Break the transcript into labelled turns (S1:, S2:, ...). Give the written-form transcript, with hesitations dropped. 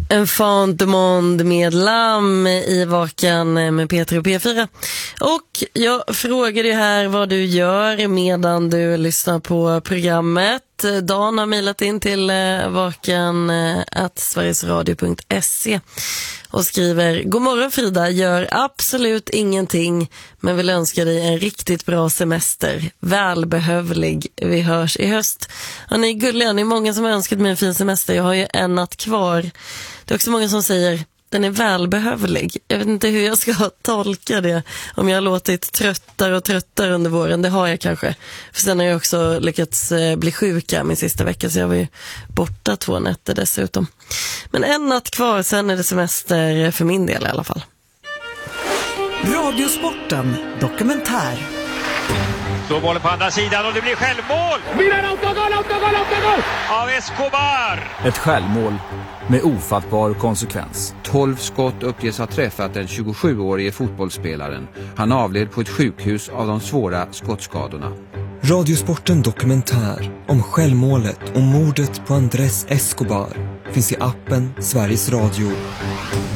S1: En Fond du Monde med Lamm i Vakan med Peter och P4. Och jag frågade ju här vad du gör medan du lyssnar på programmet. Dan har mejlat in till vakan@sverigesradio.se och skriver: God morgon Frida, gör absolut ingenting men vill önska dig en riktigt bra semester. Välbehövlig, vi hörs i höst. Ja, ni är gulliga, ni är många som har önskat mig en fin semester. Jag har ju en natt kvar. Det är också många som säger den är välbehövlig. Jag vet inte hur jag ska tolka det. Om jag har låtit tröttare och tröttare under våren. Det har jag kanske. För sen har jag också lyckats bli sjuk min sista vecka. Så jag var ju borta 2 nätter dessutom. Men en natt kvar, sen är det semester för min del i alla fall.
S2: Radiosporten dokumentär.
S3: Så bollen på andra sidan och det blir självmål! Autogol! Av Escobar!
S4: Ett självmål med ofattbar konsekvens.
S5: 12 skott uppges ha träffat den 27-årige fotbollsspelaren. Han avled på ett sjukhus av de svåra skottskadorna.
S6: Radiosporten dokumentär om självmålet och mordet på Andrés Escobar finns i appen Sveriges Radio.